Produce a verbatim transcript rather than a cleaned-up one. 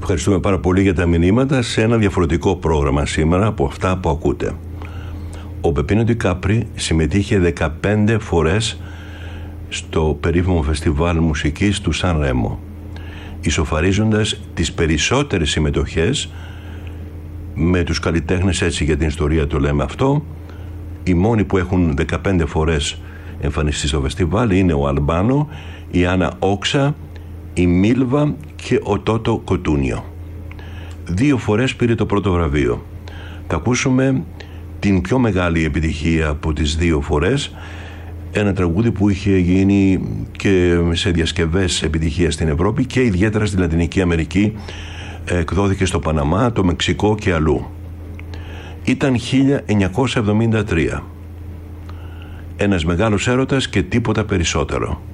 ευχαριστούμε πάρα πολύ για τα μηνύματα σε ένα διαφορετικό πρόγραμμα σήμερα από αυτά που ακούτε. Ο Πεπίνο Ντικάπρι συμμετείχε δεκαπέντε φορές στο περίφημο φεστιβάλ μουσικής του Σαν Ρέμο, ισοφαρίζοντας τις περισσότερες συμμετοχές με τους καλλιτέχνες, έτσι για την ιστορία το λέμε αυτό. Οι μόνοι που έχουν δεκαπέντε φορές εμφανιστεί στο φεστιβάλ είναι ο Αλμπάνο, η Άννα Όξα, η Μίλβα και ο Τότο Κοτούνιο. Δύο φορές πήρε το πρώτο βραβείο. Θα ακούσουμε την πιο μεγάλη επιτυχία από τις δύο φορές, ένα τραγούδι που είχε γίνει και σε διασκευές επιτυχία στην Ευρώπη και ιδιαίτερα στη Λατινική Αμερική. Εκδόθηκε στο Παναμά, το Μεξικό και αλλού. Ήταν χίλια εννιακόσια εβδομήντα τρία. Ένας μεγάλος έρωτας και τίποτα περισσότερο.